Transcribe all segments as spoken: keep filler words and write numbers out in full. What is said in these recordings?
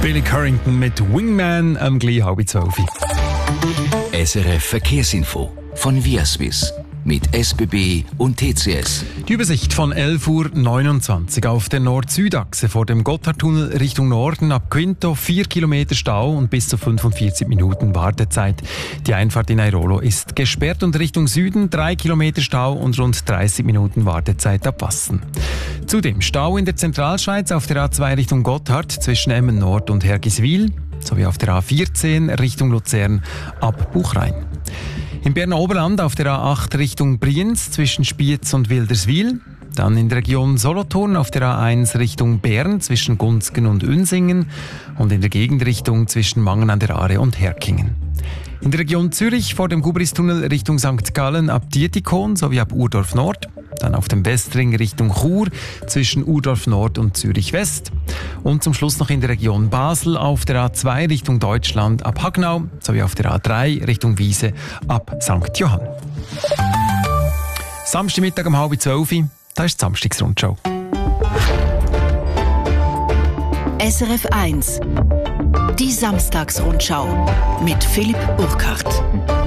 Billy Currington mit Wingman am gleich halb zwölf. S R F Verkehrsinfo von Viaswiss mit S B B und T C S. Die Übersicht von elf Uhr neunundzwanzig auf der Nord-Süd-Achse vor dem Gotthardtunnel Richtung Norden ab Quinto vier Kilometer Stau und bis zu fünfundvierzig Minuten Wartezeit. Die Einfahrt in Airolo ist gesperrt und Richtung Süden drei Kilometer Stau und rund dreißig Minuten Wartezeit ab Wassen. Zudem Stau in der Zentralschweiz auf der A zwei Richtung Gotthard zwischen Emmen Nord und Hergiswil sowie auf der A vierzehn Richtung Luzern ab Buchrein. Im Berner Oberland auf der A acht Richtung Brienz zwischen Spiez und Wilderswil. Dann in der Region Solothurn auf der A eins Richtung Bern zwischen Gunzgen und Unsingen. Und in der Gegenrichtung zwischen Mangen an der Aare und Herkingen. In der Region Zürich vor dem Gubristunnel Richtung Sankt Gallen ab Dietikon sowie ab Urdorf Nord. Dann auf dem Westring Richtung Chur zwischen Urdorf Nord und Zürich West. Und zum Schluss noch in der Region Basel auf der A zwei Richtung Deutschland ab Hagnau sowie auf der A drei Richtung Wiese ab Sankt Johann. Samstagmittag um halb zwölf, da ist die Samstagsrundschau. S R F eins, die Samstagsrundschau mit Philipp Urquhart.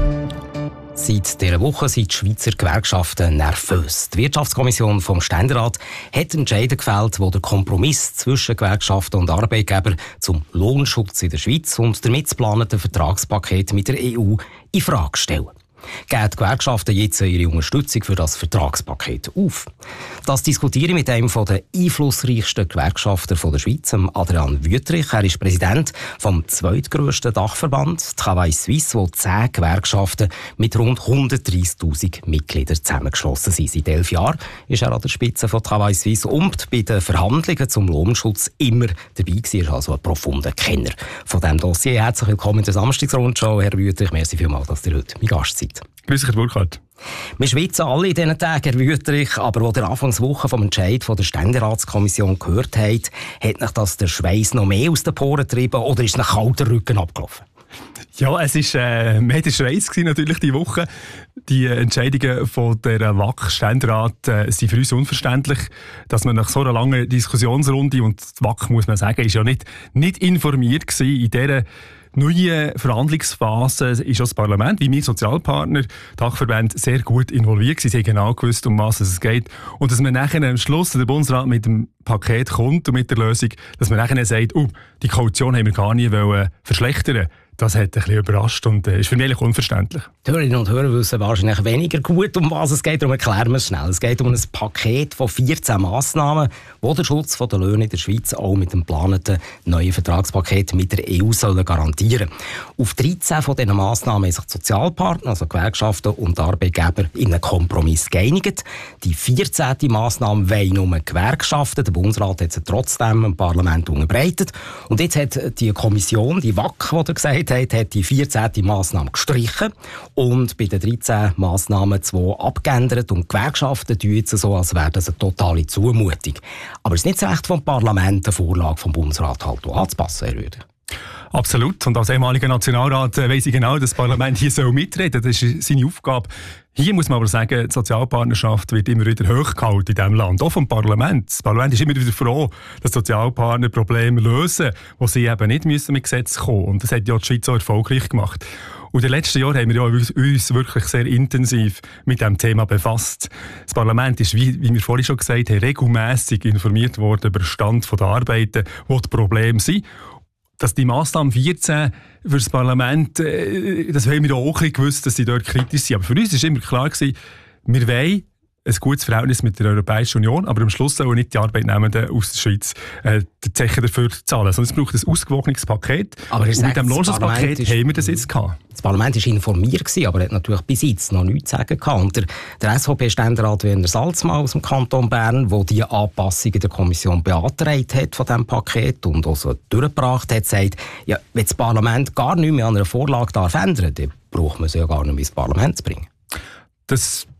Seit dieser Woche sind die Schweizer Gewerkschaften nervös. Die Wirtschaftskommission vom Ständerat hat Entscheidungen gefällt, die den Kompromiss zwischen Gewerkschaften und Arbeitgebern zum Lohnschutz in der Schweiz und damit das geplante Vertragspaket mit der E U in Frage stellen. Geben die Gewerkschaften jetzt ihre Unterstützung für das Vertragspaket auf? Das diskutiere ich mit einem der einflussreichsten Gewerkschafter der Schweiz, Adrian Wüthrich. Er ist Präsident vom zweitgrössten Dachverband Travail Suisse, wo zehn Gewerkschaften mit rund hundertdreissigtausend Mitgliedern zusammengeschlossen sind. Seit elf Jahren ist er an der Spitze von Travail Suisse und bei den Verhandlungen zum Lohnschutz immer dabei gewesen. Er ist also ein profunder Kenner von diesem Dossier. Herzlich willkommen in der Samstagsrundschau, Herr Wüthrich. Merci vielmals, dass ihr heute mein Gast seid. Grüß dich, Herr Burkhardt. Wir schwitzen alle in diesen Tagen, Herr Wüthrich, aber wo der Anfangswoche vom Entscheid von der Ständeratskommission gehört hat, hat euch das der Schweiß noch mehr aus den Poren getrieben oder ist nach kalter Rücken abgelaufen? Ja, es war äh, mehr der Schweiß natürlich diese Woche. Die Entscheidungen von der W A C-Ständerat äh, sind für uns unverständlich, dass man nach so einer langen Diskussionsrunde, und die W A C, muss man sagen, ist ja nicht, nicht informiert gewesen in dieser neue Verhandlungsphase ist das Parlament, wie wir Sozialpartner, Dachverbände, sehr gut involviert gewesen. Sie haben genau gewusst, um was es geht. Und dass man nachher am Schluss der Bundesrat mit dem Paket kommt und mit der Lösung, dass man nachher sagt, oh, die Kaution haben wir gar nie wollen verschlechtern. Das hat ein bisschen überrascht und äh, ist für mich eigentlich unverständlich. Die Hörerinnen und Hörer wissen wahrscheinlich weniger gut, um was es geht. Darum erklären wir es schnell. Es geht um ein Paket von vierzehn Massnahmen, die den Schutz der Löhne in der Schweiz auch mit dem geplanten neuen Vertragspaket mit der E U sollen garantieren. Auf dreizehn von diesen Massnahmen haben sich die Sozialpartner, also Gewerkschaften und Arbeitgeber, in einen Kompromiss geeinigt. Die vierzehnte Massnahme wollen nur Gewerkschaften. Der Bundesrat hat sie trotzdem im Parlament unterbreitet. Und jetzt hat die Kommission, die W A C, die er gesagt hat, hat die vierzehnte Massnahme gestrichen und bei den dreizehn Massnahmen zwei abgeändert und die Gewerkschaften tun jetzt so, als wäre das eine totale Zumutung. Aber es ist nicht das Recht vom Parlament, eine Vorlage vom Bundesrat halt anzupassen, Herr Rüder. Absolut. Und als ehemaliger Nationalrat äh, weiss ich genau, dass das Parlament hier soll mitreden soll. Das ist seine Aufgabe. Hier muss man aber sagen, die Sozialpartnerschaft wird immer wieder hochgehalten in diesem Land, auch vom Parlament. Das Parlament ist immer wieder froh, dass Sozialpartner Probleme lösen, wo sie eben nicht müssen mit Gesetzen kommen. Und das hat ja die Schweiz auch erfolgreich gemacht. Und in den letzten Jahren haben wir ja uns, uns wirklich sehr intensiv mit diesem Thema befasst. Das Parlament ist, wie, wie wir vorhin schon gesagt haben, regelmässig informiert worden über den Stand der Arbeiten, wo die Probleme sind. Dass die Massnahme vierzehn für das Parlament, äh, das haben wir auch ein bisschen gewusst, dass sie dort kritisch sind. Aber für uns war immer klar gewesen, wir wollen ein gutes Verhältnis mit der Europäischen Union, aber am Schluss sollen nicht die Arbeitnehmenden aus der Schweiz äh, die Zeche dafür zahlen. Sondern es braucht ein ausgewogenes Paket. Aber und mit dem Lohnschutzpaket haben wir das jetzt gehabt. Das Parlament war informiert gewesen, aber hat natürlich bis jetzt noch nichts zu sagen gehabt. Und der, der S V P-Ständerat Werner Salzmann aus dem Kanton Bern, der die Anpassungen der Kommission beantragt hat von diesem Paket und auch so durchgebracht hat, sagt, ja, wenn das Parlament gar nichts mehr an einer Vorlage darf ändern, dann braucht man sie ja gar nicht mehr ins Parlament zu bringen. Das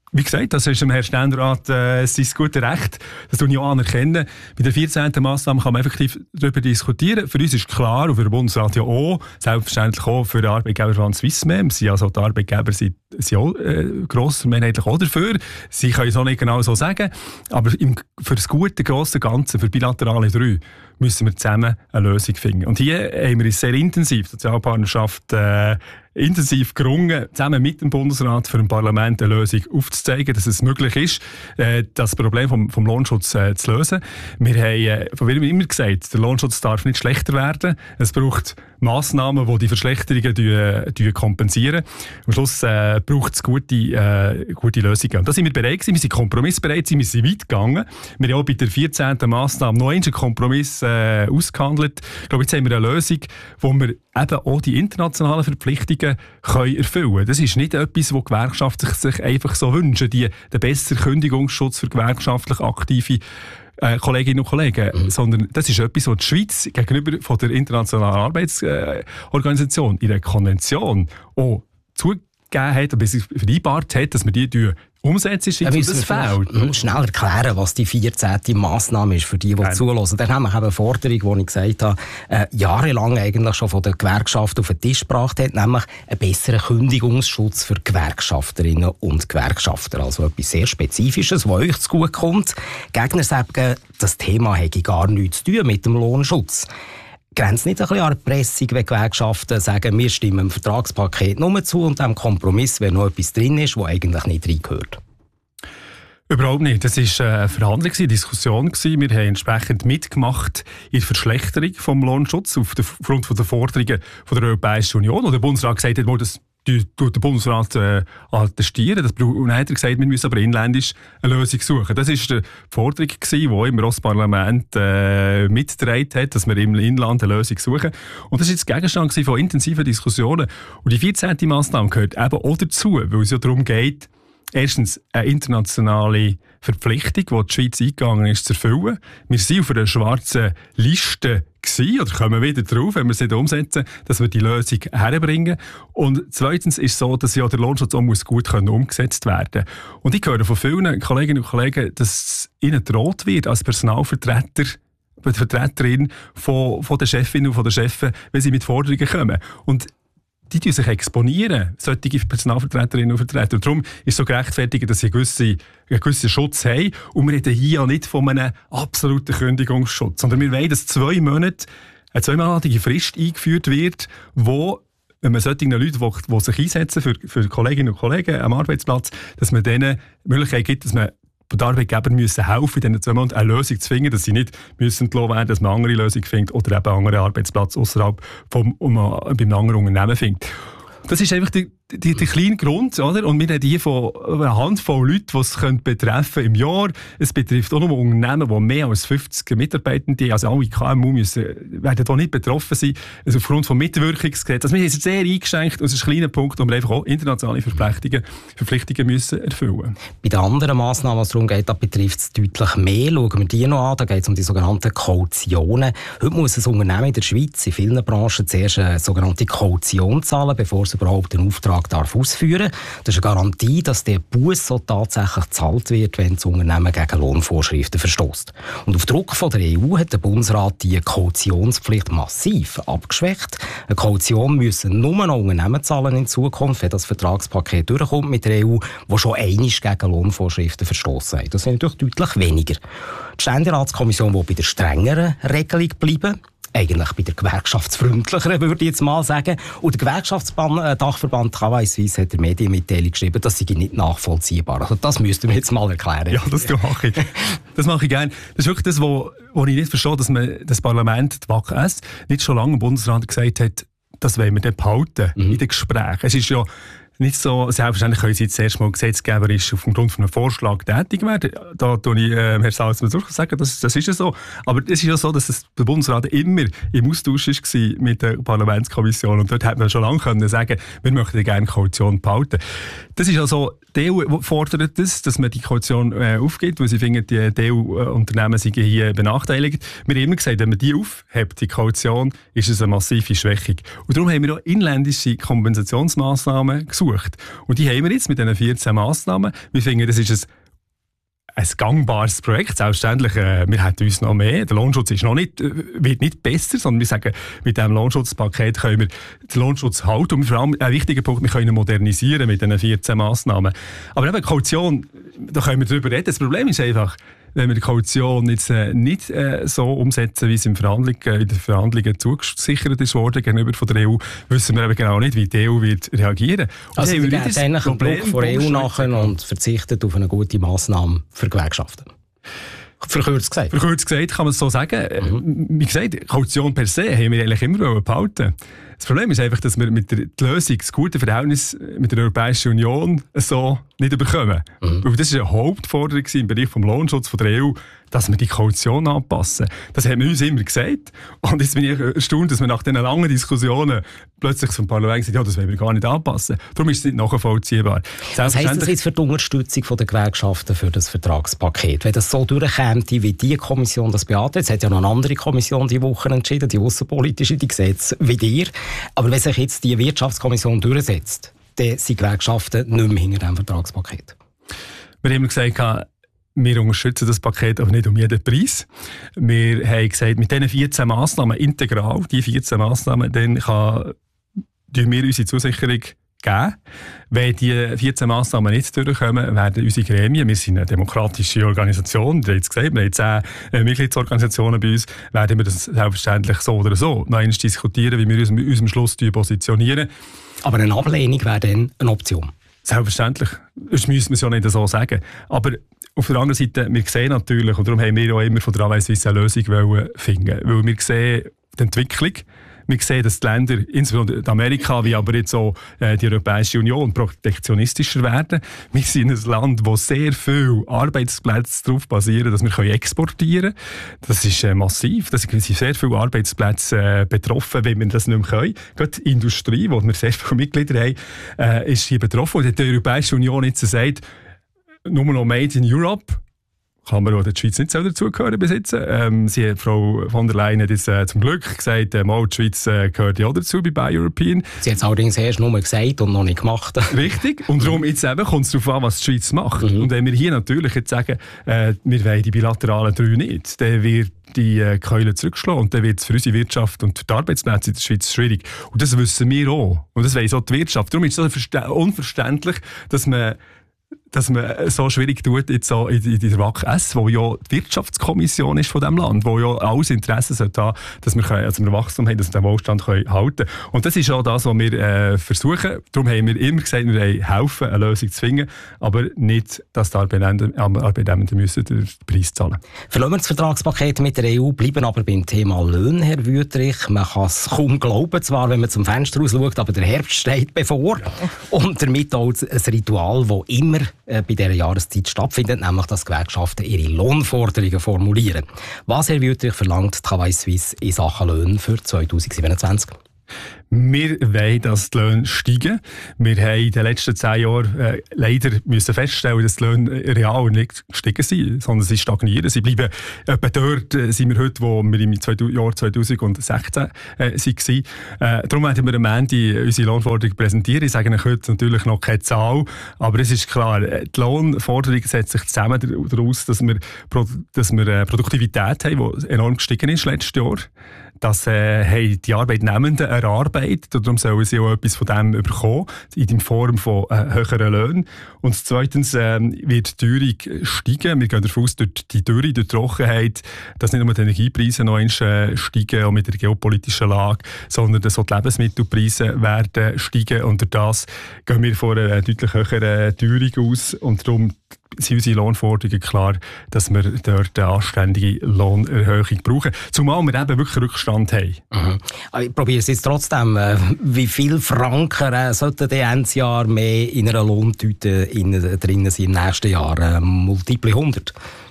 Wie gesagt, das ist dem Herrn Ständerat äh, sein gutes Recht. Das tue ich auch anerkennen. Bei der vierzehnten Massnahme kann man effektiv darüber diskutieren. Für uns ist klar, und für den Bundesrat ja auch, selbstverständlich auch für den Arbeitgeber von Swissmem. Sie, also die Arbeitgeber sind, sind auch äh, grossmehrheitlich auch dafür. Sie können es auch nicht genau so sagen. Aber im, für das gute, grosse Ganze, für bilaterale drei, müssen wir zusammen eine Lösung finden. Und hier haben wir uns sehr intensiv, die Sozialpartnerschaft, äh, intensiv gerungen, zusammen mit dem Bundesrat für ein Parlament eine Lösung aufzuzeigen, dass es möglich ist, äh, das Problem vom, vom Lohnschutz äh, zu lösen. Wir haben äh, von immer gesagt, der Lohnschutz darf nicht schlechter werden. Es braucht Massnahmen, die die Verschlechterungen die, die kompensieren. Am Schluss äh, braucht es gute, äh, gute Lösungen. Und da sind wir bereit gewesen, wir sind kompromissbereit, wir sind weit gegangen. Wir haben auch bei der vierzehnten Massnahme noch einen Kompromiss äh, ausgehandelt. Ich glaube, jetzt haben wir eine Lösung, wo wir eben auch die internationalen Verpflichtungen können erfüllen können. Das ist nicht etwas, was Gewerkschaften sich einfach so wünschen, die, den besseren Kündigungsschutz für gewerkschaftlich aktive Äh, Kolleginnen und Kollegen, mhm. sondern das ist etwas, was die Schweiz gegenüber von der Internationalen Arbeitsorganisation in der Konvention auch zugegeben hat und vereinbart hat, dass wir die umsetzen. Ja, müssen das fehlt. Schnell erklären, was die vierzehnte Massnahme ist für die, die zuhören. Da haben wir eben eine Forderung, die ich gesagt habe, äh, jahrelang eigentlich schon von den Gewerkschaften auf den Tisch gebracht hat, nämlich einen besseren Kündigungsschutz für Gewerkschafterinnen und Gewerkschafter. Also etwas sehr Spezifisches, was euch zugute kommt. Gegner sagen, das Thema hätte gar nichts zu tun mit dem Lohnschutz. Grenzt nicht ein bisschen an der Pressung, wenn Gewerkschaften sagen, wir stimmen dem Vertragspaket nur zu und dem Kompromiss, wenn noch etwas drin ist, das eigentlich nicht reingehört? Überhaupt nicht. Das war eine Verhandlung, eine Diskussion. Wir haben entsprechend mitgemacht in der Verschlechterung des Lohnschutzes aufgrund der Forderungen der Europäischen Union. Und der Bundesrat gesagt hat, das tut der Bundesrat äh, attestieren. Das, und dann hat er gesagt, wir müssen aber inländisch eine Lösung suchen. Das war die Forderung, die immer auch das Parlament äh, mitgetragen hat, dass wir im Inland eine Lösung suchen. Und das war jetzt Gegenstand von intensiven Diskussionen. Und die vierzehnte Massnahme gehört eben auch dazu, weil es ja darum geht, erstens eine internationale Verpflichtung, die die Schweiz eingegangen ist, zu erfüllen. Wir sind auf einer schwarzen Liste gewesen, oder kommen wieder drauf, wenn wir sie umsetzen, dass wir die Lösung herbringen. Und zweitens ist es so, dass ja der Lohnschutz auch muss gut können umgesetzt werden. Und ich höre von vielen Kolleginnen und Kollegen, dass ihnen droht wird als Personalvertreter, Vertreterin von, von der Chefin und von der Chefin, wenn sie mit Forderungen kommen. Und die tun sich exponieren, solche Personalvertreterinnen und Vertreter. Und darum ist es so gerechtfertigt, dass sie einen gewissen, einen gewissen Schutz haben. Und wir reden hier ja nicht von einem absoluten Kündigungsschutz, sondern wir wollen, dass zwei Monate eine zweimonatige Frist eingeführt wird, wo, wenn man solchen Leuten, die, die sich einsetzen für, für Kolleginnen und Kollegen am Arbeitsplatz, dass man denen die Möglichkeit gibt, dass man die Arbeitgeber müssen helfen, in diesen zwei Monaten eine Lösung zu finden, dass sie nicht müssen entlassen werden, dass man eine andere Lösung findet oder eben einen anderen Arbeitsplatz außerhalb vom, um, bei einem anderen Unternehmen findet. Das ist einfach der, der, der kleine Grund, oder? Und wir reden hier von einer Handvoll Leuten, die es betreffen könnte im Jahr. Es betrifft auch nur Unternehmen, die mehr als fünfzig Mitarbeitende haben. Also alle K M U müssen, werden hier nicht betroffen sein. Also aufgrund von Mitwirkungsgesetz. Also wir sind sehr eingeschränkt und es ist ein kleiner Punkt, wo wir einfach auch internationale Verpflichtungen, Verpflichtungen müssen erfüllen. Bei den anderen Massnahmen, was darum geht, da betrifft es deutlich mehr. Schauen wir die noch an. Da geht es um die sogenannten Kautionen. Heute muss ein Unternehmen in der Schweiz in vielen Branchen zuerst eine sogenannte Kaution zahlen, bevor es überhaupt den Auftrag darf ausführen. Das ist eine Garantie, dass der Buß so tatsächlich gezahlt wird, wenn das Unternehmen gegen Lohnvorschriften verstößt. Und auf Druck von der E U hat der Bundesrat die Kautionspflicht massiv abgeschwächt. Eine Kaution müssen nur noch Unternehmen zahlen in Zukunft, wenn das Vertragspaket durchkommt mit der E U, wo schon einmal gegen Lohnvorschriften verstoßen haben. Das sind natürlich deutlich weniger. Die Ständeratskommission will bei der strengeren Regelung bleiben. Eigentlich bei der gewerkschaftsfreundlicheren, würde ich jetzt mal sagen. Und der Gewerkschaftsdachverband Travail Suisse hat der Medienmitteilung geschrieben, das sei nicht nachvollziehbar. Also das müssten wir jetzt mal erklären. Ja, das mache ich. Das mache ich gerne. Das ist wirklich das, wo, wo ich nicht verstehe, dass man das Parlament, die W A K S, nicht schon lange im Bundesrat gesagt hat, das wollen wir dann behalten mhm. in den Gesprächen. Es ist ja nicht so, selbstverständlich können Sie jetzt erst mal gesetzgeberisch aufgrund von einem Vorschlag tätig werden. Da tue ich äh, Herrn Salzmann durchaus sagen, das, das ist ja so. Aber es ist ja so, dass es der Bundesrat immer im Austausch war mit der Parlamentskommission. Und dort hätte man schon lange können sagen, wir möchten gerne Kaution behalten. Das ist ja so, die E U fordert das, dass man die Kaution äh, aufgibt, weil sie finden, die, die E U-Unternehmen sind hier benachteiligt. Wir haben immer gesagt, wenn man die aufhebt, die Kaution, ist es eine massive Schwächung. Und darum haben wir auch inländische Kompensationsmaßnahmen gesucht. gesucht. Und die haben wir jetzt mit diesen vierzehn Massnahmen. Wir finden, das ist ein ein gangbares Projekt. Selbstverständlich, äh, wir hätten uns noch mehr. Der Lohnschutz ist noch nicht, äh, wird nicht besser, sondern wir sagen, mit diesem Lohnschutzpaket können wir den Lohnschutz halten. Und vor allem ein wichtiger Punkt, wir können ihn modernisieren mit diesen vierzehn Massnahmen. Aber eben Kaution, da können wir darüber reden. Das Problem ist einfach, wenn wir die Kaution jetzt äh, nicht äh, so umsetzen, wie es in, Verhandlung, äh, in den Verhandlungen zugesichert ist worden gegenüber von der E U, wissen wir eben genau nicht, wie die E U wird reagieren. Und also wir geben eigentlich einen Druck von der E U nachher und verzichtet auf eine gute Massnahme für Gewerkschaften. Verkürzt gesagt. Verkürzt gesagt kann man es so sagen. Mhm. Wie gesagt, Kaution per se haben wir eigentlich immer behalten. Das Problem ist einfach, dass wir mit der Lösung das gute Verhältnis mit der Europäischen Union so nicht bekommen. Mhm. Weil das war eine Hauptforderung im Bereich des Lohnschutz der E U, dass wir die Kaution anpassen. Das haben wir uns immer gesagt. Und jetzt bin ich erstaunt, dass wir nach diesen langen Diskussionen plötzlich vom Parlament gesagt haben, ja, das wollen wir gar nicht anpassen. Darum ist es nicht nachvollziehbar. Was heisst das jetzt für die Unterstützung der Gewerkschaften für das Vertragspaket? Wenn das so durchkommt, wie die Kommission das beantragt, es hat ja noch eine andere Kommission die Woche entschieden, die außenpolitische, die sieht es wie dir. Aber wenn sich jetzt die Wirtschaftskommission durchsetzt, dann sind Gewerkschaften nicht mehr hinter diesem Vertragspaket. Wir haben gesagt, wir unterstützen das Paket aber nicht um jeden Preis. Wir haben gesagt, mit diesen vierzehn Massnahmen integral, die vierzehn Massnahmen, dann kann, wir unsere Zusicherung geben. Wenn die vierzehn Massnahmen nicht durchkommen, werden unsere Gremien, wir sind eine demokratische Organisation, ihr habt es gesagt, wir haben zehn äh, Mitgliedsorganisationen bei uns, werden wir das selbstverständlich so oder so noch einmal diskutieren, wie wir uns mit unserem Schluss positionieren. Aber eine Ablehnung wäre dann eine Option? Selbstverständlich. Das müssen wir es ja nicht so sagen. Aber auf der anderen Seite, wir sehen natürlich, und darum haben wir auch immer von der Arbeitsweise eine Lösung finden, weil wir sehen die Entwicklung. Wir sehen, dass die Länder, insbesondere Amerika, wie aber jetzt auch äh, die Europäische Union, protektionistischer werden. Wir sind ein Land, wo sehr viele Arbeitsplätze darauf basieren, dass wir exportieren können. Das ist äh, massiv. Da sind sehr viele Arbeitsplätze äh, betroffen, wenn wir das nicht mehr können. Gerade die Industrie, wo wir sehr viele Mitglieder haben, äh, ist hier betroffen. Und die Europäische Union jetzt sagt, nur noch Made in Europe. Kann man auch der Schweiz nicht selber dazugehören besitzen. Ähm, sie hat, Frau von der Leyen hat jetzt, äh, zum Glück gesagt, äh, mal, die Schweiz äh, gehört ja auch dazu bei Buy European. Sie hat es allerdings erst nur gesagt und noch nicht gemacht. Richtig. Und darum jetzt eben kommt es darauf an, was die Schweiz macht. Mhm. Und wenn wir hier natürlich jetzt sagen, äh, wir wollen die bilateralen drei nicht, dann wird die äh, Keule zurückschlagen und dann wird es für unsere Wirtschaft und für die Arbeitsplätze in der Schweiz schwierig. Und das wissen wir auch. Und das weiss auch die Wirtschaft. Darum ist es so unverständlich, dass man dass man so schwierig tut jetzt so in, in der W A C S, wo ja die Wirtschaftskommission ist von diesem Land, wo ja alles Interesse sollte haben, dass wir, können, also wir Wachstum haben, dass wir den Wohlstand können halten können. Und das ist auch das, was wir äh, versuchen. Darum haben wir immer gesagt, wir wollen helfen, eine Lösung zu finden, aber nicht, dass die Arbeitnehmenden müssen den Preis zahlen müssen. Verlassen wir das Vertragspaket mit der E U, bleiben aber beim Thema Löhne, Herr Wüthrich. Man kann es kaum glauben, zwar, wenn man zum Fenster raus schaut, aber der Herbst steht bevor. Ja. Und damit auch ein Ritual, das immer bei dieser Jahreszeit stattfindet, nämlich dass Gewerkschaften ihre Lohnforderungen formulieren. Was, Herr Wüthrich, verlangt die K W Suisse in Sachen Löhne für zwanzig siebenundzwanzig? Wir wollen, dass die Löhne steigen. Wir haben in den letzten zehn Jahren äh, leider müssen feststellen, dass die Löhne real nicht gestiegen sind, sondern sie stagnieren. Sie bleiben etwa dort, äh, sind wir heute, wo wir im Jahr zweitausendsechzehn äh, waren. Äh, darum werden wir am Ende unsere Lohnforderung präsentieren. Ich sage Ihnen heute natürlich noch keine Zahl, aber es ist klar, die Lohnforderung setzt sich zusammen daraus, dass wir, dass wir äh, Produktivität haben, die enorm gestiegen ist letztes Jahr. Das äh, haben die Arbeitnehmenden erarbeitet und darum sollen sie auch etwas von dem bekommen, in Form von äh, höheren Löhnen. Und zweitens äh, wird die Teuerung steigen. Wir gehen davon aus, durch die Dürre, durch die Trockenheit, dass nicht nur die Energiepreise noch einmal äh, steigen, auch mit der geopolitischen Lage, sondern dass auch die Lebensmittelpreise werden steigen. Und durch das gehen wir von einer deutlich höheren Teuerung aus. Und darum sind unsere Lohnforderungen klar, dass wir dort eine anständige Lohnerhöhung brauchen. Zumal wir eben wirklich Rückstand haben. Mhm. Ich probiere es jetzt trotzdem. Wie viele Franken äh, sollten die Ende Jahr mehr in einer Lohntüte drin sein im nächsten Jahr? Äh, multiple hundert?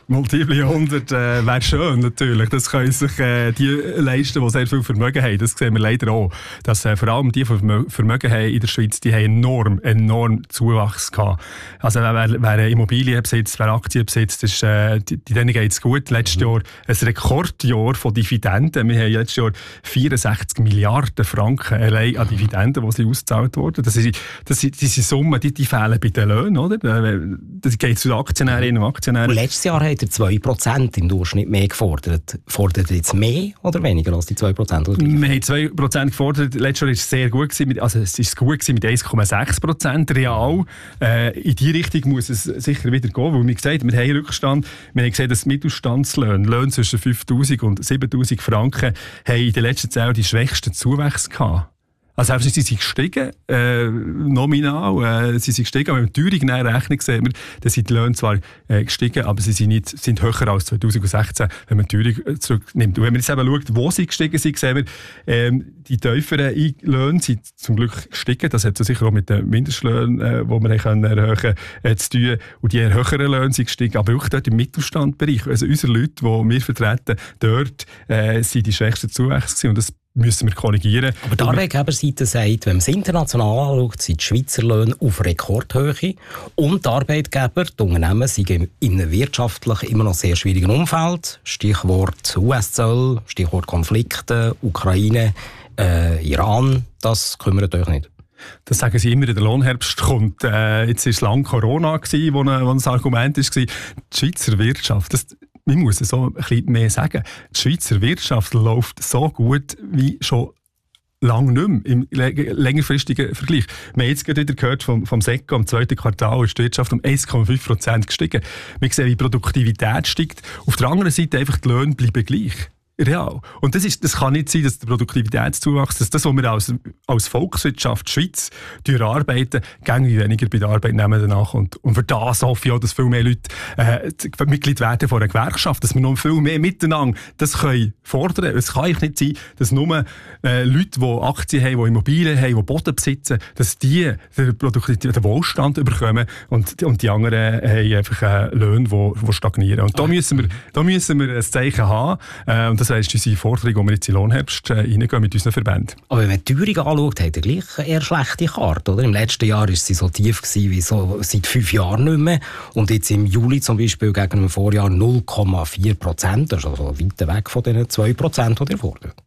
Multiple hundert äh, wäre schön, natürlich. Das können sich äh, die leisten, die sehr viel Vermögen haben. Das sehen wir leider auch. Dass äh, vor allem die, die Vermögen haben in der Schweiz, die haben enorm, enorm Zuwachs gehabt. Also wer, wer Immobilien besitzt, wer Aktien besitzt, ist, äh, die, denen geht es gut. Letztes mhm. Jahr ein Rekordjahr von Dividenden. Wir haben letztes Jahr vierundsechzig Milliarden Franken allein an Dividenden, die sie ausgezahlt wurden. Das ist, das sind, diese Summen, die, die fehlen bei den Löhnen, oder? Das geht zu den Aktionärinnen und Aktionären. Und letztes Jahr hat er zwei Prozent im Durchschnitt mehr gefordert. Fordert er jetzt mehr oder weniger als die zwei Prozent? Wir haben zwei Prozent gefordert. Letztes Jahr war es sehr gut gewesen, also es ist gut gewesen mit eins Komma sechs Prozent real. Äh, in diese Richtung muss es sicher wieder gehen, weil wir gesagt haben, wir haben Rückstand. Wir haben gesehen, dass Mittelstandslöhne, Löhne zwischen fünftausend und siebentausend Franken, haben in den letzten zehn Jahren die schwächsten Zuwächse gehabt. Also selbst sie sind gestiegen, äh, nominal, äh, sie sind gestiegen, aber wenn wir die Teuerung Rechnung sehen wir, dann sind die Löhne zwar äh, gestiegen, aber sie sind, nicht, sind höher als zwanzig sechzehn, wenn man die Teuerung zurücknimmt. Und wenn man jetzt eben schaut, wo sie gestiegen sind, sehen wir, ähm, die tieferen Löhne sind zum Glück gestiegen. Das hat so sicher auch mit den Mindestlöhnen, äh, die wir können erhöhen äh, zu tun. Und die höheren Löhne sind gestiegen, aber auch dort im Mittelstandbereich. Also unsere Leute, die wir vertreten, dort äh, sind die schwächsten Zuwächse und das müssen wir korrigieren. Aber die Arbeitgeberseite sagt, wenn man es international anschaut, sind die Schweizer Löhne auf Rekordhöhe und die Arbeitgeber, die Unternehmen, sind in einem wirtschaftlich immer noch sehr schwierigen Umfeld. Stichwort U S-Zoll, Stichwort Konflikte, Ukraine, äh, Iran, das kümmert euch nicht. Das sagen sie immer, der Lohnherbst kommt. Äh, jetzt war es lange Corona, gewesen, wo, ein, wo ein Argument war. Die Schweizer Wirtschaft, das man muss es so ein bisschen mehr sagen. Die Schweizer Wirtschaft läuft so gut wie schon lange nicht mehr im längerfristigen Vergleich. Wir haben jetzt gerade wieder gehört vom, vom S E C O, im zweiten Quartal ist die Wirtschaft um eins Komma fünf Prozent gestiegen. Wir sehen, wie die Produktivität steigt. Auf der anderen Seite einfach die Löhne bleiben gleich. Real. Und das, ist, das kann nicht sein, dass der Produktivitätszuwachs, dass das, was wir als, als Volkswirtschaft Schweiz arbeiten, gängig weniger bei den Arbeitnehmern nachkommt. Und für das hoffe ich auch, dass viel mehr Leute äh, Mitglied werden von einer Gewerkschaft, dass wir noch viel mehr miteinander das können fordern. Es kann eigentlich nicht sein, dass nur äh, Leute, die Aktien haben, die Immobilien haben, die Boden besitzen, dass die den, den Wohlstand bekommen und, und die anderen haben einfach äh, Löhne, die, die stagnieren. Und da müssen wir, da müssen wir ein Zeichen haben. Äh, und das ist unsere Forderung, wo wir jetzt in den Lohnherbst äh, reingehen mit unseren Verbänden. Aber wenn man die Teuerung anschaut, hat er gleich eine eher schlechte Karte. Oder? Im letzten Jahr war sie so tief gewesen, wie so seit fünf Jahren nicht mehr. Und jetzt im Juli zum Beispiel gegen im Vorjahr null Komma vier Prozent. Das ist also weit weg von den zwei Prozent, die ihr fordert.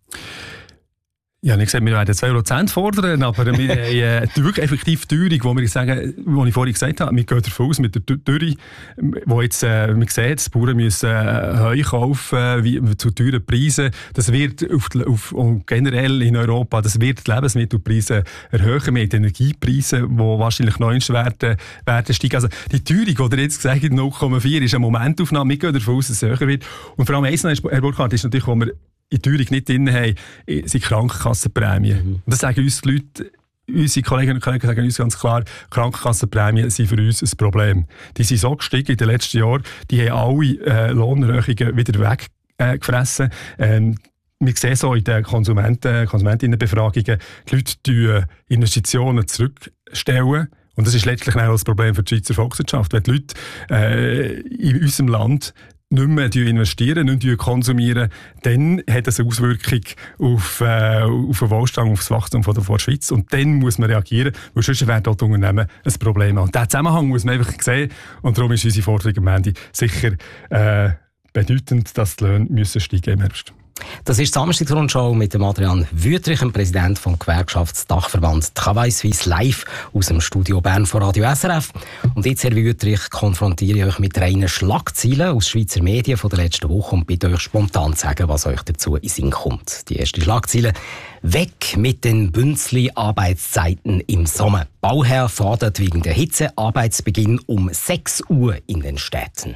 Ja, ich gesagt, wir werden zwei Prozent fordern, aber wir haben äh, die wirklich effektive Teuerung, wo wir sagen, wo ich vorhin gesagt habe, wir gehen davon aus, mit der Dürre, wo jetzt, äh, wir sehen, die Bauern müssen äh, Heu kaufen, wie, zu teuren Preisen. Das wird auf, auf, und generell in Europa, das wird die Lebensmittelpreise erhöhen. Wir haben die Energiepreise, die wahrscheinlich noch werden, werden steigen. Also die Teuerung, die ihr jetzt gesagt habt, null Komma vier, ist eine Momentaufnahme. Wir gehen davon aus, dass es höher wird. Und vor allem eins noch, Herr Burkhardt, ist natürlich, wo wir in Teuerung nicht drin haben, sind Krankenkassenprämien. Mhm. Und das sagen uns die Leute, unsere Kolleginnen und Kollegen sagen uns ganz klar, Krankenkassenprämien sind für uns ein Problem. Die sind so gestiegen in den letzten Jahren, die haben alle äh, Lohnerhöhungen wieder weggefressen. Äh, ähm, wir sehen so in den Konsumenten, Konsumentinnenbefragungen, die Leute die Investitionen zurückstellen. Und das ist letztlich auch das Problem für die Schweizer Volkswirtschaft. Wenn die Leute äh, in unserem Land nicht mehr investieren, nicht mehr konsumieren, dann hat das eine Auswirkung auf, äh, auf den Wohlstand, auf das Wachstum von der, von der Schweiz. Und dann muss man reagieren, weil sonst werden dort Unternehmen ein Problem haben. Und diesen Zusammenhang muss man einfach sehen. Und darum ist unsere Forderung am Ende sicher äh, bedeutend, dass die Löhne müssen steigen im Herbst. Das ist die Samstagsrundschau mit dem Adrian Wüthrich, dem Präsident vom Gewerkschaftsdachverband Travail Suisse, live aus dem Studio Bern von Radio S R F. Und jetzt, Herr Wüthrich, konfrontiere ich euch mit reinen Schlagzeilen aus Schweizer Medien von der letzten Woche und bitte euch spontan zu sagen, was euch dazu in Sinn kommt. Die erste Schlagzeile: Weg mit den Bünzli-Arbeitszeiten im Sommer. Bauherr fordert wegen der Hitze Arbeitsbeginn um sechs Uhr in den Städten.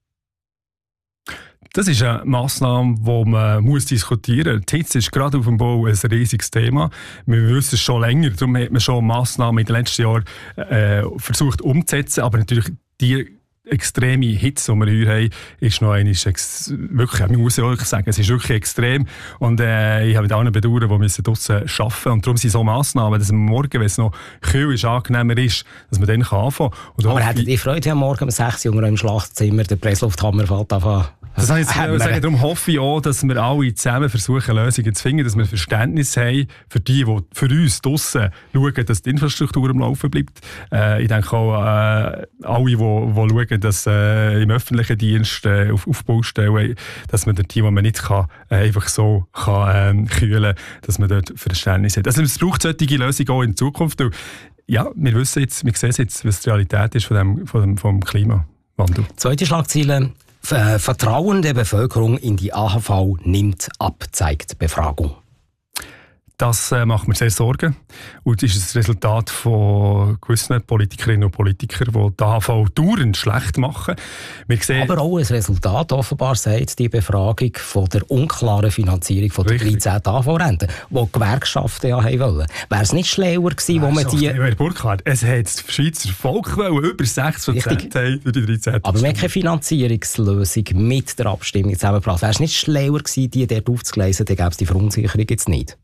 Das ist eine Massnahme, die man muss diskutieren muss. Die Hitze ist gerade auf dem Bau ein riesiges Thema. Wir wissen es schon länger, darum hat man schon Massnahmen in den letzten Jahren äh, versucht umzusetzen, aber natürlich die extreme Hitze, die wir hier haben, ist noch einmal ex- wirklich, man muss ja wirklich sagen, es ist wirklich extrem. Und äh, ich habe mit allen bedauern, die müssen draussen arbeiten müssen. Und darum sind so Massnahmen, dass am Morgen, wenn es noch kühl ist, angenehmer ist, dass man dann anfangen kann. Aber hättet ihr Freude am Morgen um sechs Uhr im Schlafzimmer, der Presslufthammer fällt anfangen? Das heißt, ich sagen, darum hoffe ich auch, dass wir alle zusammen versuchen, Lösungen zu finden, dass wir Verständnis haben für die, die für uns draussen schauen, dass die Infrastruktur am Laufen bleibt. Äh, ich denke auch, äh, alle, die, die schauen, dass äh, im öffentlichen Dienst äh, auf, auf Baustellen, dass man dort die, die man nicht kann, äh, einfach so kann, äh, kühlen, dass man dort Verständnis hat. Also es braucht solche Lösungen auch in Zukunft. Und, ja, wir wissen jetzt, wir sehen jetzt, was die Realität ist von dem, von dem, vom Klimawandel. Zweite Schlagzeile. Vertrauen der Bevölkerung in die A H V nimmt ab, zeigt die Befragung. Das äh, macht mir sehr Sorgen. Und das ist das Resultat von gewissen Politikerinnen und Politikern, die die A H V dauernd schlecht machen. Wir sehen, aber auch ein Resultat, offenbar, sagt die Befragung von der unklaren Finanzierung von der dreizehnten A H V-Rente, die die Gewerkschaften ja haben wollen. Wäre es nicht schlauer gewesen, wo man die... Herr Burkhardt, es hat das Schweizer Volk wollen, über sechzig Prozent haben für die dreizehnte Aber wir haben keine Finanzierungslösung mit der Abstimmung zusammengebracht. Wäre es nicht schlauer gewesen, die dort aufzugleisen, dann gäbe es die Verunsicherung jetzt nicht?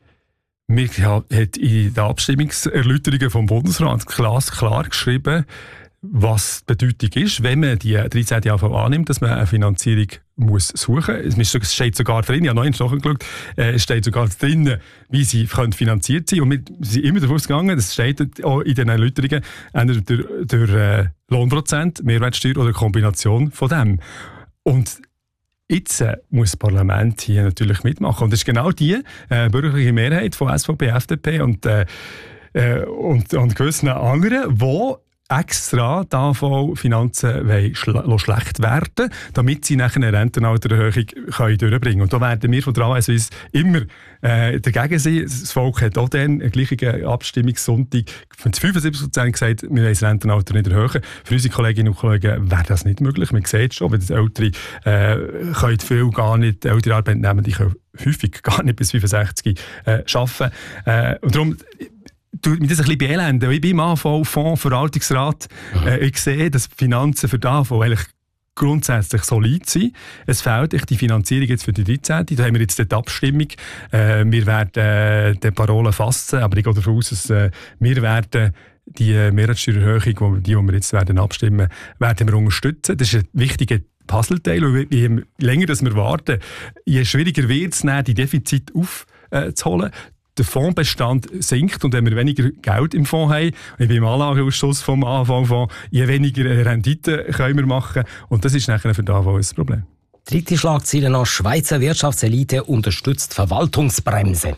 Wir haben in den Abstimmungserläuterungen vom Bundesrat klar geschrieben, was die Bedeutung ist, wenn man die dreizehnte A H V annimmt, dass man eine Finanzierung muss suchen muss. Es steht sogar drin, ich habe noch eins nachgeschaut, es steht sogar drin, wie sie finanziert sind. Und wir sind immer davon ausgegangen, das steht auch in den Erläuterungen, entweder durch, durch äh, Lohnprozent, Mehrwertsteuer oder Kombination von dem. Und jetzt äh, muss das Parlament hier natürlich mitmachen. Und das ist genau die äh, bürgerliche Mehrheit von S V P, F D P und, äh, äh, und, und gewissen anderen, die extra die A H V-Finanzen schl- schlecht werden, damit sie nachher eine Rentenaltererhöhung können durchbringen können. Und da werden wir von der A S Suisse immer äh, dagegen sein. Das Volk hat auch dann einen gleichen Abstimmungssonntag von fünfundsiebzig Prozent gesagt, wir wollen das Rentenalter nicht erhöhen. Für unsere Kolleginnen und Kollegen wäre das nicht möglich. Man sieht schon, wenn das Ältere äh, können viel gar nicht, ältere Arbeitnehmer, die können häufig gar nicht bis fünfundsechzig äh, arbeiten. Äh, und darum tut mich das ein bisschen beelenden. Ich bin im A H V-Fonds, Verwaltungsrat. Äh, ich sehe, dass die Finanzen für die A H V eigentlich grundsätzlich solid sind. Es fehlt echt die Finanzierung jetzt für die dreizehnte. Da haben wir jetzt die Abstimmung. Äh, wir werden äh, die Parolen fassen, aber ich gehe davon aus, dass äh, wir werden die Mehrwertsteuererhöhung, die, die wir jetzt werden abstimmen, werden wir unterstützen. Das ist ein wichtiger Puzzleteil. Und je länger das wir warten, je schwieriger wird es, die Defizite aufzuholen. Der Fondsbestand sinkt und wenn wir weniger Geld im Fonds haben, ich bin im Anlageausschuss vom A H V-Fonds, je weniger Rendite können wir machen und das ist nachher für die A H V ein Problem. Dritte Schlagzeile noch: Schweizer Wirtschaftselite unterstützt Verwaltungsbremse.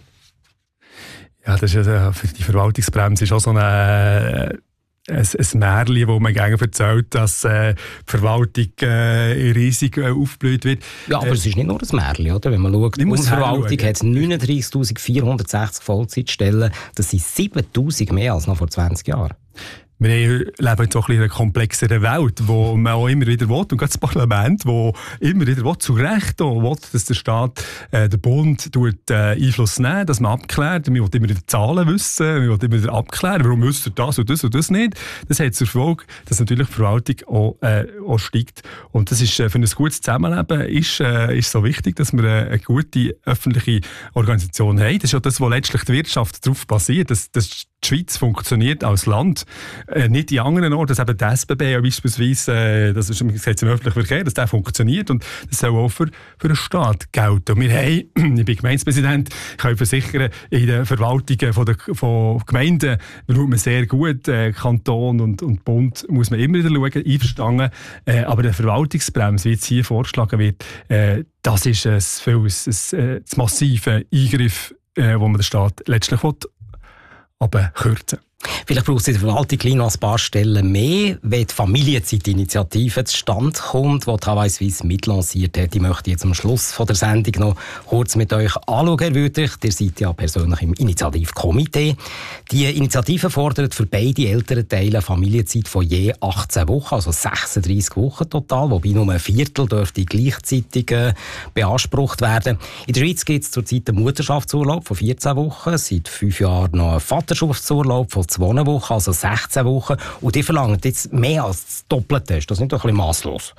Ja, das ist ja, für die Verwaltungsbremse ist auch so eine... Ein, ein Märchen, wo man gerne erzählt, dass äh, die Verwaltung äh, riesig äh, aufgeblüht wird. Ja, aber äh, es ist nicht nur ein Märchen, oder? Wenn man schaut, die Verwaltung hat neununddreißigtausendvierhundertsechzig Vollzeitstellen. Das sind siebentausend mehr als noch vor zwanzig Jahren. Wir leben jetzt auch in einer komplexeren Welt, wo man auch immer wieder will, und gerade das Parlament, wo immer wieder will, zu Recht auch will, dass der Staat, äh, der Bund tut, äh, Einfluss nehmen, dass man abklärt. Man will immer die Zahlen wissen, man will immer wieder abklären, warum wisst ihr das und das und das nicht. Das hat zur Folge, dass natürlich die Verwaltung auch, äh, auch steigt. Und das ist äh, für ein gutes Zusammenleben ist, äh, ist so wichtig, dass wir äh, eine gute öffentliche Organisation haben. Das ist ja das, wo letztlich die Wirtschaft darauf basiert, dass, dass die Schweiz funktioniert als Land. Äh, nicht in anderen Orten, dass eben die S B B ja beispielsweise, äh, das ist im öffentlichen Verkehr, dass der funktioniert und das soll auch für, für den Staat gelten. Und wir haben, ich bin Gemeindepräsident, ich kann versichern, in den Verwaltungen von, der, von Gemeinden schaut man sehr gut, äh, Kanton und, und Bund muss man immer wieder schauen, einverstanden. Äh, aber der Verwaltungsbremse, wie jetzt hier vorgeschlagen wird, äh, das ist ein, ein, ein, ein, ein massiver Eingriff, äh, wo man den Staat letztlich will, aber kürzen. Vielleicht braucht es in der Verwaltung gleich noch ein paar Stellen mehr, wenn die Familienzeit-Initiative zustande kommt, die die H W Suisse mitlanciert hat. Ich möchte jetzt am Schluss von der Sendung noch kurz mit euch anschauen, Herr Wüthrich. Ihr seid ja persönlich im Initiativkomitee. Die Initiative fordert für beide Elternteile eine Familienzeit von je achtzehn Wochen, also sechsunddreissig Wochen total, wobei nur ein Viertel dürfte gleichzeitig äh, beansprucht werden. In der Schweiz gibt es zurzeit einen Mutterschaftsurlaub von vierzehn Wochen, seit fünf Jahren noch einen Vaterschaftsurlaub von zwei Wochen, also sechzehn Wochen. Und die verlangen jetzt mehr als das Doppelte. Ist das nicht ein bisschen masslos?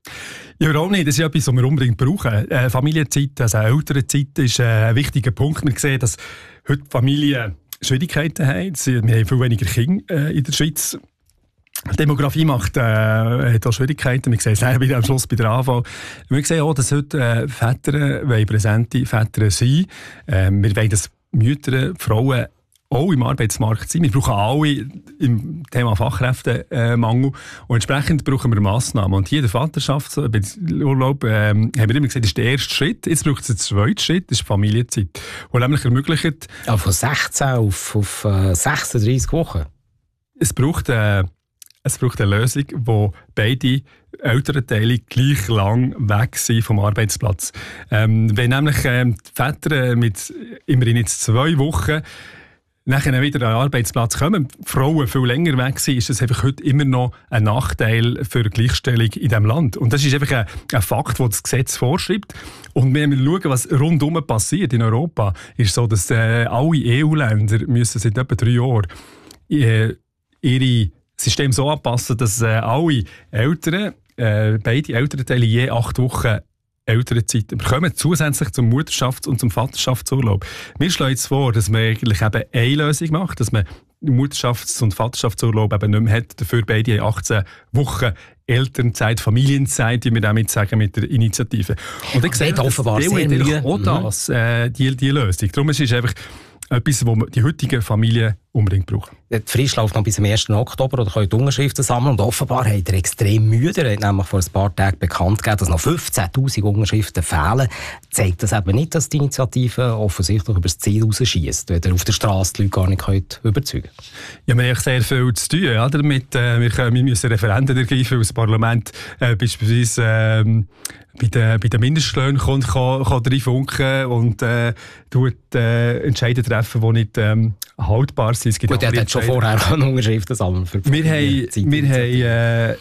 Ja, überhaupt nicht. Das ist etwas, was wir unbedingt brauchen. Äh, Familienzeit, also Elternzeit, ist äh, ein wichtiger Punkt. Wir sehen, dass heute Familien Schwierigkeiten haben. Wir haben viel weniger Kinder äh, in der Schweiz. Die Demografie macht, äh, hat auch Schwierigkeiten. Wir sehen es am Schluss bei der A V. Wir sehen auch, dass heute äh, Väter wollen präsente Väter sein. Äh, wir wollen, dass Mütter, Frauen auch im Arbeitsmarkt sind. Wir brauchen alle im Thema Fachkräftemangel. Und entsprechend brauchen wir Massnahmen. Und hier der Vaterschaftsurlaub, äh, haben wir immer gesagt, das ist der erste Schritt. Jetzt braucht es einen zweiten Schritt, das ist die Familienzeit. Die nämlich ermöglicht... Ja, von sechzehn auf, auf äh, sechsunddreissig Wochen? Es braucht... Äh, Es braucht eine Lösung, wo beide Elternteile gleich lang weg sind vom Arbeitsplatz. Ähm, wenn nämlich ähm, die Väter mit immerhin jetzt zwei Wochen nachher wieder an den Arbeitsplatz kommen, Frauen viel länger weg sind, ist das einfach heute immer noch ein Nachteil für die Gleichstellung in diesem Land. Und das ist einfach ein, ein Fakt, den das Gesetz vorschreibt. Und wenn wir schauen, was rundum passiert in Europa, ist so, dass äh, alle E U-Länder müssen seit etwa drei Jahren äh, ihre System so anpassen, dass äh, alle Eltern, äh, beide Elternteile je acht Wochen Elternzeit bekommen, zusätzlich zum Mutterschafts- und zum Vaterschaftsurlaub. Wir schlagen jetzt vor, dass man eigentlich eben eine Lösung macht, dass man Mutterschafts- und Vaterschaftsurlaub eben nicht mehr hat, dafür beide achtzehn Wochen Elternzeit, Familienzeit, wie wir damit sagen, mit der Initiative. Und ich sehe offenbar sehr Mühe. Auch das, äh, die, die Lösung. Darum ist es einfach etwas, was die heutigen Familien unbedingt brauchen. Die Frist läuft noch bis zum ersten Oktober oder könnt Unterschriften sammeln. Und offenbar hat er extrem müde. Er hat nämlich vor ein paar Tagen bekannt gegeben, dass noch fünfzehntausend Unterschriften fehlen. Zeigt das eben nicht, dass die Initiative offensichtlich über das Ziel rausschießt, wenn er auf der Straße die Leute gar nicht überzeugen könnt? Ja, wir haben sehr viel zu tun. Ja, damit, äh, wir, können, wir müssen Referenden ergreifen, weil das Parlament äh, beispielsweise ähm, bei den, bei den Mindestlöhnen kommt, kann, kann reinfunken und äh, tut, äh, Entscheide treffen, die nicht ähm, haltbar sind. Es gibt Gut, er hat schon vorher Unterschriften sammeln. Für wir haben, wir haben, äh,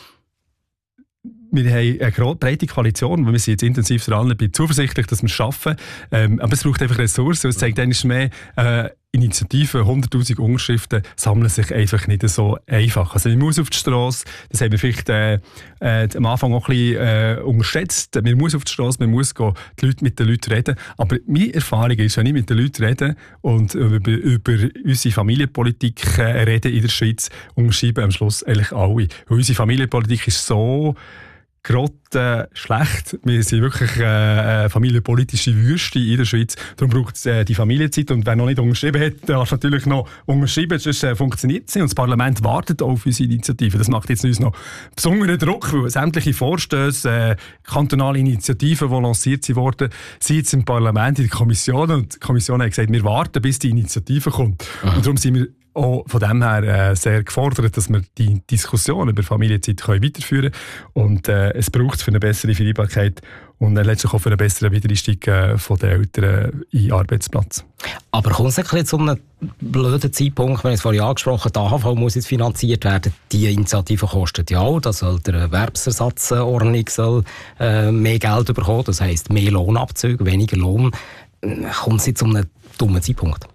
wir haben eine breite Koalition, wir sind jetzt intensiv dran, ich bin zuversichtlich, dass wir es schaffen. Ähm, aber es braucht einfach Ressourcen. Es zeigt eigentlich mehr, äh, Initiativen, hunderttausend Unterschriften sammeln sich einfach nicht so einfach. Also man muss auf die Strasse, das haben wir vielleicht äh, äh, am Anfang auch ein bisschen äh, unterschätzt. Man muss auf die Strasse, man muss gehen, die Leute mit den Leuten reden. Aber meine Erfahrung ist, wenn ich mit den Leuten rede und über, über unsere Familienpolitik äh, rede in der Schweiz, unterschreiben am Schluss eigentlich alle. Weil unsere Familienpolitik ist so gerade äh, schlecht. Wir sind wirklich äh, eine familienpolitische Wüste in der Schweiz. Darum braucht es äh, die Familienzeit. Und wer noch nicht unterschrieben hat, darf natürlich noch unterschreiben, sonst äh, funktioniert es nicht. Und das Parlament wartet auch auf unsere Initiative. Das macht jetzt uns noch besonderen Druck, weil sämtliche Vorstöße, äh, kantonale Initiativen, die lanciert wurden, sind jetzt im Parlament, in der Kommission. Und die Kommission hat gesagt, wir warten, bis die Initiative kommt. Mhm. Und darum sind wir auch von dem her äh, sehr gefordert, dass wir die Diskussion über Familienzeit können weiterführen können. Und äh, es braucht es für eine bessere Vereinbarkeit und äh, letztlich auch für einen besseren Wiedereinstieg äh, von den Eltern in den Arbeitsplatz. Aber kommt es ein zu einem blöden Zeitpunkt, wenn ich es vorhin angesprochen habe, die A H V muss jetzt finanziert werden, die Initiative kostet ja auch, dass soll der Erwerbsersatzordnung soll, äh, mehr Geld bekommen, das heisst mehr Lohnabzüge, weniger Lohn. Kommt es jetzt zu einem dummen Zeitpunkt?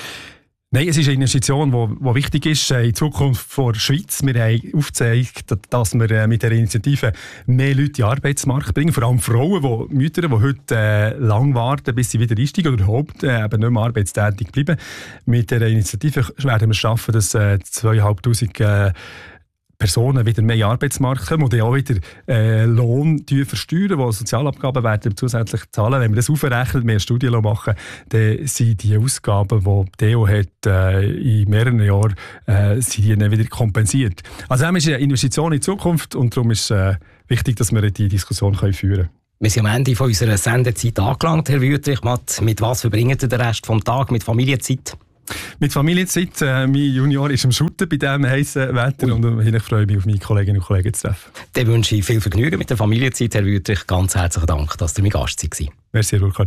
Nein, es ist eine Investition, die wichtig ist in die Zukunft der Schweiz. Wir haben aufgezeigt, dass wir mit der Initiative mehr Leute in den Arbeitsmarkt bringen, vor allem Frauen, die Mütter, die heute äh, lang warten, bis sie wieder einsteigen oder überhaupt äh, eben nicht mehr arbeitstätig bleiben. Mit der Initiative werden wir es schaffen, dass äh, zweitausendfünfhundert äh, Personen wieder mehr in den Arbeitsmarkt kommen und dann auch wieder äh, Lohn versteuern, wo Sozialabgaben werden zusätzlich zahlen. Wenn wir das aufrechnen, mehr Studien machen, dann sind die Ausgaben, die die E U hat, äh, in mehreren Jahren äh, sind die dann wieder kompensiert. Also das ist eine Investition in die Zukunft und darum ist es äh, wichtig, dass wir die Diskussion können führen können. Wir sind am Ende von unserer Sendezeit angelangt, Herr Wüthrich. Mit was verbringen Sie den Rest des Tages? Mit Familienzeit? Mit Familienzeit. Äh, mein Junior ist am Shooten bei diesem heißen Wetter und ich freue mich, auf meine Kolleginnen und Kollegen zu treffen. Dann wünsche ich viel Vergnügen mit der Familienzeit, Herr Wüthrich. Ganz herzlichen Dank, dass Sie mein Gast waren. Merci, Herr Burkhardt.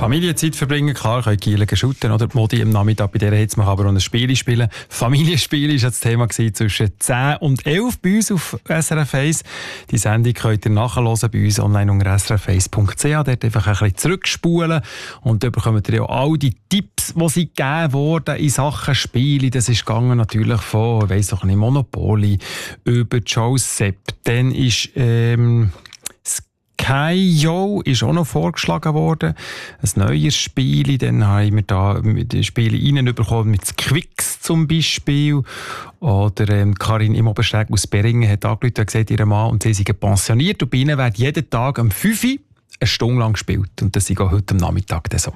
Familienzeit verbringen, klar, können Kielen shooten oder die Modi am Nachmittag bei der Hitze, man kann aber auch ein Spiel spielen. Familienspiel war das Thema zwischen zehn und elf bei uns auf S R F eins. Die Sendung könnt ihr nachhören bei uns online unter s r f eins punkt c h. Dort einfach ein bisschen zurückspulen und dann bekommt ihr ja all die Tipps, die sie gegeben wurden in Sachen Spiele. Das ist gegangen natürlich von, ich weiss doch nicht, Monopoly über Joe Sepp. Dann ist ähm, Sky-Yo ist auch noch vorgeschlagen worden. Ein neues Spiel. Dann haben wir da Spiele reinbekommen mit Quicks zum Beispiel. Oder ähm, Karin Immobersteg aus Beringen hat angerufen und gesagt, ihr Mann und sie sind pensioniert. Und bei ihnen wird jeden Tag um fünf Uhr eine Stunde lang gespielt. Und das ist auch heute am Nachmittag so.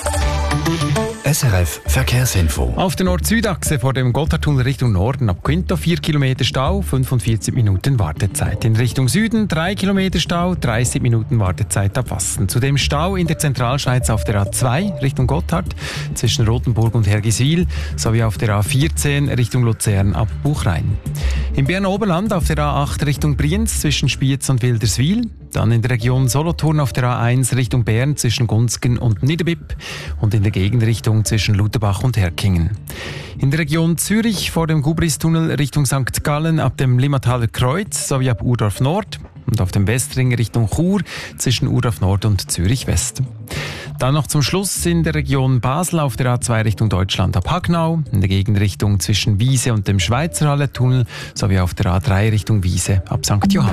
S R F Verkehrsinfo. Auf der Nord-Süd-Achse vor dem Gotthardtunnel Richtung Norden ab Quinto vier Kilometer Stau, fünfundvierzig Minuten Wartezeit. In Richtung Süden drei Kilometer Stau, dreißig Minuten Wartezeit ab Wassen. Zudem Stau in der Zentralschweiz auf der A zwei Richtung Gotthard zwischen Rothenburg und Hergiswil sowie auf der A vierzehn Richtung Luzern ab Buchrein. Im Berner Oberland auf der A acht Richtung Brienz zwischen Spiez und Wilderswil. Dann in der Region Solothurn auf der A eins Richtung Bern zwischen Gunzgen und Niederbipp und in der Gegenrichtung zwischen Lutherbach und Herkingen. In der Region Zürich vor dem Gubristunnel Richtung Sankt Gallen ab dem Limmataler Kreuz sowie ab Urdorf Nord und auf dem Westring Richtung Chur zwischen Urdorf Nord und Zürich West. Dann noch zum Schluss in der Region Basel auf der A zwei Richtung Deutschland ab Hagnau, in der Gegenrichtung zwischen Wiese und dem Schweizerhalle-Tunnel sowie auf der A drei Richtung Wiese ab Sankt Johann.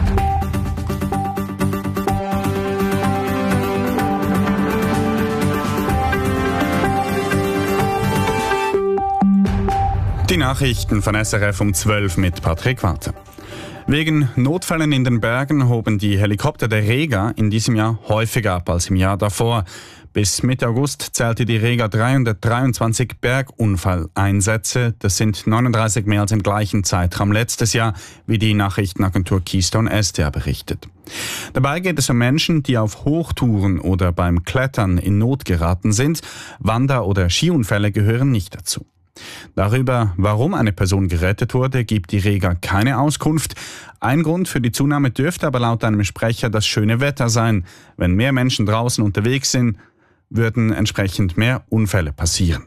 Die Nachrichten von S R F um zwölf mit Patrick Walter. Wegen Notfällen in den Bergen hoben die Helikopter der Rega in diesem Jahr häufiger ab als im Jahr davor. Bis Mitte August zählte die Rega dreihundertdreiundzwanzig Bergunfalleinsätze. Das sind neununddreißig mehr als im gleichen Zeitraum letztes Jahr, wie die Nachrichtenagentur Keystone S D A berichtet. Dabei geht es um Menschen, die auf Hochtouren oder beim Klettern in Not geraten sind. Wander- oder Skiunfälle gehören nicht dazu. Darüber, warum eine Person gerettet wurde, gibt die Rega keine Auskunft. Ein Grund für die Zunahme dürfte aber laut einem Sprecher das schöne Wetter sein. Wenn mehr Menschen draußen unterwegs sind, würden entsprechend mehr Unfälle passieren.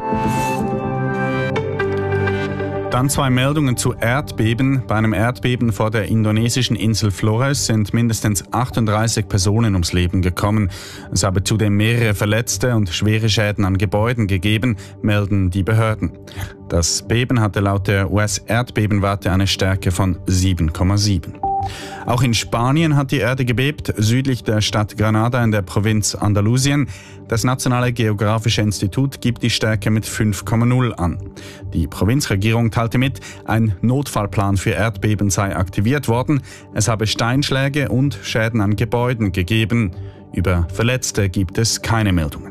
Dann zwei Meldungen zu Erdbeben. Bei einem Erdbeben vor der indonesischen Insel Flores sind mindestens achtunddreißig Personen ums Leben gekommen. Es habe zudem mehrere Verletzte und schwere Schäden an Gebäuden gegeben, melden die Behörden. Das Beben hatte laut der U S-Erdbebenwarte eine Stärke von sieben Komma sieben. Auch in Spanien hat die Erde gebebt, südlich der Stadt Granada in der Provinz Andalusien. Das Nationale Geographische Institut gibt die Stärke mit fünf Komma null an. Die Provinzregierung teilte mit, ein Notfallplan für Erdbeben sei aktiviert worden. Es habe Steinschläge und Schäden an Gebäuden gegeben. Über Verletzte gibt es keine Meldungen.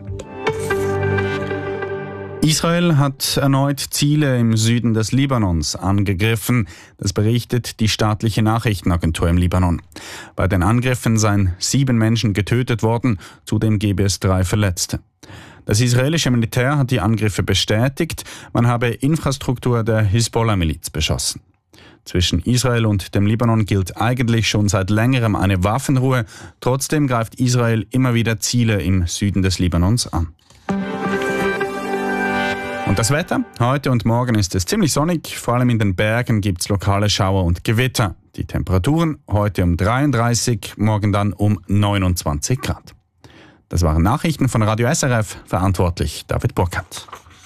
Israel hat erneut Ziele im Süden des Libanons angegriffen. Das berichtet die staatliche Nachrichtenagentur im Libanon. Bei den Angriffen seien sieben Menschen getötet worden, zudem gebe es drei Verletzte. Das israelische Militär hat die Angriffe bestätigt, man habe Infrastruktur der Hisbollah-Miliz beschossen. Zwischen Israel und dem Libanon gilt eigentlich schon seit längerem eine Waffenruhe. Trotzdem greift Israel immer wieder Ziele im Süden des Libanons an. Und das Wetter? Heute und morgen ist es ziemlich sonnig, vor allem in den Bergen gibt es lokale Schauer und Gewitter. Die Temperaturen heute um dreiunddreißig, morgen dann um neunundzwanzig Grad. Das waren Nachrichten von Radio S R F, verantwortlich David Burkhardt.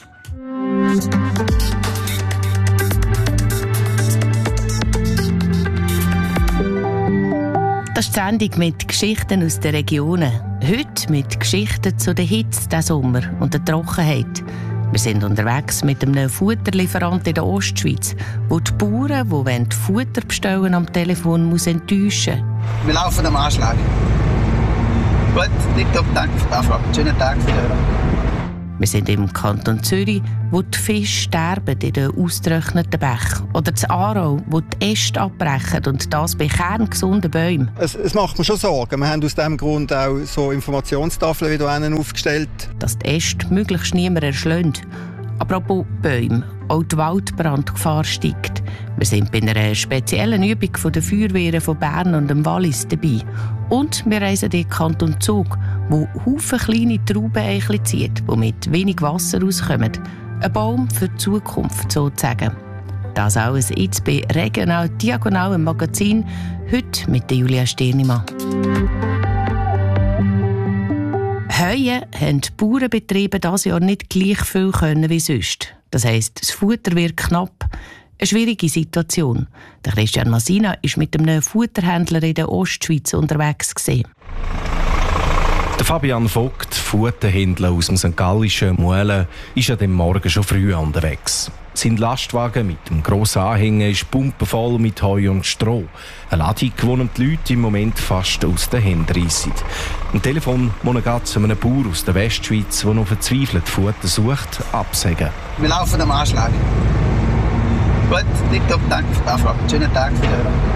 Das ist die Sendung mit Geschichten aus den Regionen. Heute mit Geschichten zu der Hitze diesen Sommer und der Trockenheit. Wir sind unterwegs mit einem Futterlieferanten in der Ostschweiz, wo die Bauern, die Futter bestellen am Telefon, muss enttäuschen. Wir laufen am Anschlag. Gut, tipptopp, danke für die Anfrage. Schönen Tag für euch. Wir sind im Kanton Zürich, wo die Fische sterben in den ausgetrockneten Bächen. Oder in Aarau, wo die Äste abbrechen und das bei kerngesunden Bäumen. Es, es macht mir schon Sorgen. Wir haben aus diesem Grund auch so Informationstafeln wieder aufgestellt. Dass die Äste möglichst niemand erschlägt. Apropos Bäume, auch die Waldbrandgefahr steigt. Wir sind bei einer speziellen Übung der Feuerwehren von Bern und dem Wallis dabei. Und wir reisen in den Kanton Zug, wo Haufen kleine Traubeneichel zieht, die mit wenig Wasser auskommen. Ein Baum für die Zukunft sozusagen. Das alles jetzt bei Regional Diagonal im Magazin, heute mit der Julia Stirnimann. Heuer haben die Bauernbetriebe dieses Jahr nicht gleich viel können wie sonst. Das heisst, das Futter wird knapp. Eine schwierige Situation. Der Christian Masina war mit einem Futterhändler in der Ostschweiz unterwegs gewesen. Der Fabian Vogt, Futterhändler aus dem Sankt Gallischen Muelen, ist an dem Morgen schon früh unterwegs. Sein Lastwagen mit dem grossen Anhänger ist pumpenvoll mit Heu und Stroh. Eine Ladung, die die Leute im Moment fast aus den Händen reissen. Am Telefon muss er gerade zu einem Bauer aus der Westschweiz, der noch verzweifelt Futter sucht, absagen. Wir laufen am Anschlag. Gut, tipptopp, danke für die Anfrage. Schönen Tag für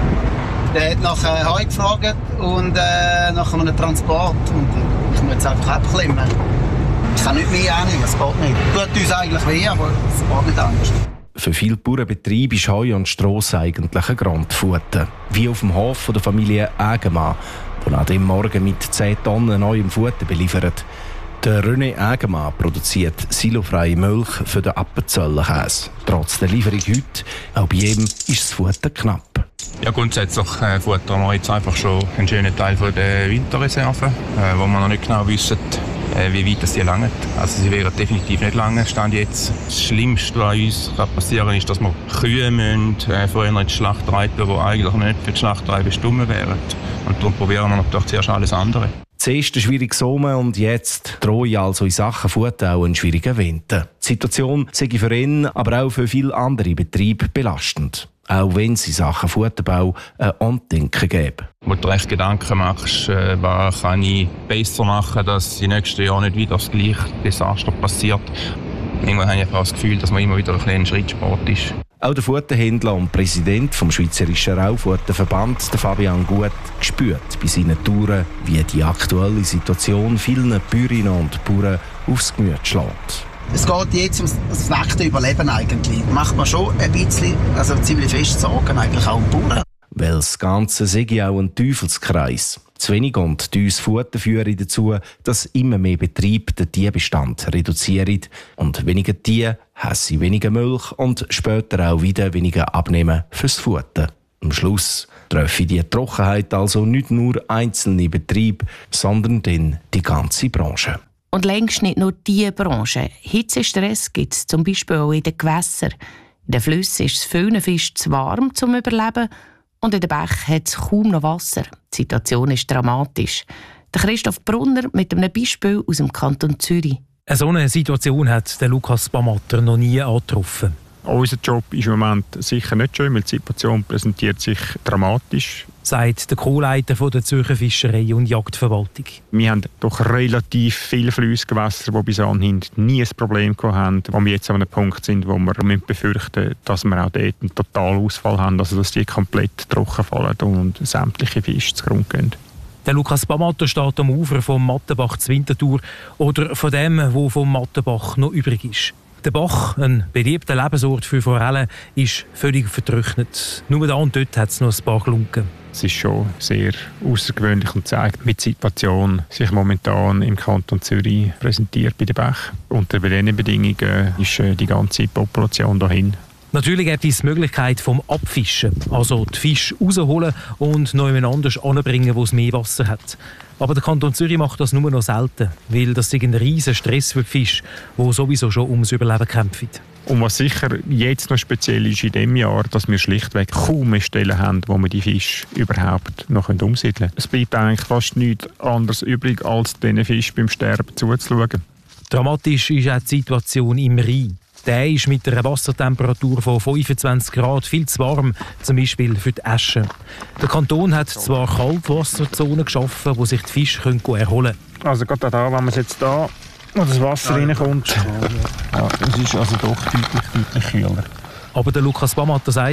dich. Der hat nach äh, Heu gefragt und äh, nach einem Transport. Und ich muss jetzt einfach abklemmen. Ich kann nicht mehr annehmen, es geht nicht. Tut uns eigentlich weh, aber es geht nicht anders. Für viele Bauernbetriebe ist Heu und Stross eigentlich ein Grundfutter. Wie auf dem Hof der Familie Ägemann, die an dem Morgen mit zehn Tonnen neuem Futter beliefert. Der René Ägemann produziert silofreie Milch für den Appenzellerkäse. Trotz der Lieferung heute, auch bei ihm ist das Futter knapp. Ja, grundsätzlich äh, futtern wir jetzt einfach schon einen schönen Teil von der Winterreserve, äh, wo wir noch nicht genau wissen, äh, wie weit das die langen. Also sie werden definitiv nicht lange. Stand jetzt. Das Schlimmste, was uns passieren kann, ist, dass wir Kühe müssen, äh, vorher in die Schlachterei tun, die eigentlich nicht für die Schlachterei bestimmt wären. Und darum probieren wir natürlich zuerst alles andere. Zuerst ein schwieriges Sommer und jetzt drohe also in Sachen Futter auch ein schwieriger Winter. Die Situation sei für ihn, aber auch für viele andere Betriebe belastend. Auch wenn es in Sachen Futterbau ein Andenken gäbe. Wo du recht Gedanken machst, äh, was kann ich besser machen, dass in den nächsten Jahren nicht wieder das gleiche Desaster passiert. Irgendwann habe ich das Gefühl, dass man immer wieder ein kleiner Schrittsport ist. Auch der Futterhändler und Präsident vom Schweizerischen Raufutterverband, der Fabian Gut, spürt bei seinen Touren, wie die aktuelle Situation vielen Bäuerinnen und Bauern aufs Gemüt schlägt. Es geht jetzt um das nackte Überleben eigentlich. Macht man schon ein bisschen, also ziemlich fest Sorgen eigentlich auch um die Bauern. Weil das Ganze sei auch ein Teufelskreis. Zu wenig und teures Futter führen dazu, dass immer mehr Betriebe den Tierbestand reduzieren. Und weniger Tiere heissen weniger Milch und später auch wieder weniger Abnehmen fürs Futter. Am Schluss treffe die Trockenheit also nicht nur einzelne Betriebe, sondern dann die ganze Branche. Und längst nicht nur diese Branche. Hitzestress gibt es zum Beispiel auch in den Gewässern. In den Flüssen ist es vielen Fischen zu warm zum Überleben und in den Bächen hat es kaum noch Wasser. Die Situation ist dramatisch. Der Christoph Brunner mit einem Beispiel aus dem Kanton Zürich. Eine so eine Situation hat der Lukas Bamatter noch nie angetroffen. Unser Job ist im Moment sicher nicht schön, weil die Situation präsentiert sich dramatisch. Sagt der Co-Leiter der Zürcher Fischerei- und Jagdverwaltung. Wir haben doch relativ viele Flussgewässer, die bis anhin nie ein Problem hatten, wo wir jetzt an einem Punkt sind, wo wir befürchten müssen, dass wir auch dort einen Totalausfall haben, also dass die komplett trocken fallen und sämtliche Fische zugrunde gehen. Der Lukas Bamatter steht am Ufer vom Mattenbach zu Winterthur oder von dem, wo vom Mattenbach noch übrig ist. Der Bach, ein beliebter Lebensort für Forellen, ist völlig vertrocknet. Nur da und dort hat es noch ein paar Glunken. Es ist schon sehr außergewöhnlich und zeigt, wie die Situation sich momentan im Kanton Zürich präsentiert bei den Bächen. Unter diesen Bedingungen ist die ganze Population dahin. Natürlich gibt es die Möglichkeit vom Abfischen, also die Fische rausholen und noch jemand anders anbringen, wo es mehr Wasser hat. Aber der Kanton Zürich macht das nur noch selten, weil das ein riesen Stress für die Fische, die sowieso schon ums Überleben kämpfen. Und was sicher jetzt noch speziell ist in diesem Jahr, dass wir schlichtweg kaum mehr Stellen haben, wo wir die Fische überhaupt noch umsiedeln können. Es bleibt eigentlich fast nichts anderes übrig, als diesen Fischen beim Sterben zuzuschauen. Dramatisch ist auch die Situation im Rhein. Der ist mit einer Wassertemperatur von fünfundzwanzig Grad viel zu warm, zum Beispiel für die Äsche. Der Kanton hat zwar Kaltwasserzonen geschaffen, wo sich die Fische erholen können. Also gerade da, wenn man jetzt da, wo das Wasser ja, reinkommt, ja, es ist also doch deutlich, deutlich kühler. Aber der Lukas Bamatter sagt,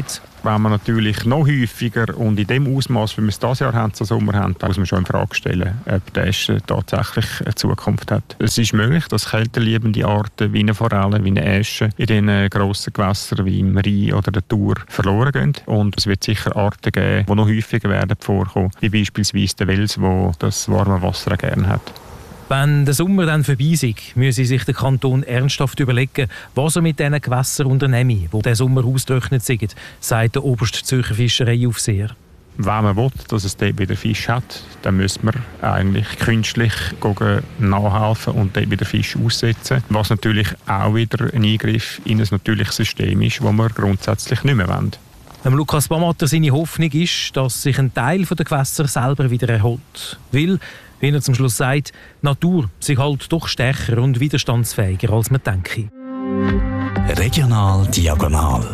Wenn wir natürlich noch häufiger und in dem Ausmaß, wie wir es dieses Jahr haben, zum Sommer haben, dann muss man schon in Frage stellen, ob der Äsche tatsächlich eine Zukunft hat. Es ist möglich, dass kälteliebende Arten wie eine Forelle, wie eine Äsche in den grossen Gewässern wie im Rhein oder der Thur verloren gehen. Und es wird sicher Arten geben, die noch häufiger werden vorkommen, wie beispielsweise der Wels, der das warme Wasser auch gerne hat. Wenn der Sommer dann vorbei ist, müsse sich der Kanton ernsthaft überlegen, was er mit diesen Gewässern unternehme, die diesen Sommer ausgetrocknet sind, sagt der Oberstzürcher Fischereiaufseher. Wenn man will, dass es dort wieder Fisch hat, dann müssen wir eigentlich künstlich nachhelfen und dort wieder Fisch aussetzen. Was natürlich auch wieder ein Eingriff in ein natürliches System ist, das wir grundsätzlich nicht mehr wollen. Lukas Bamatter, seine Hoffnung ist, dass sich ein Teil der Gewässer selber wieder erholt. Weil, wie er zum Schluss sagt, die Natur sich halt doch stärker und widerstandsfähiger, als man denke. Regional Diagonal.